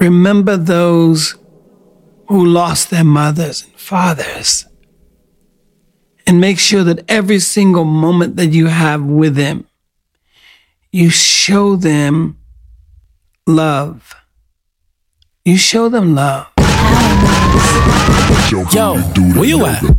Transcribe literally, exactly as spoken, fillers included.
Remember those who lost their mothers and fathers. And make sure that every single moment that you have with them, you show them love. You show them love. Yo, where you at?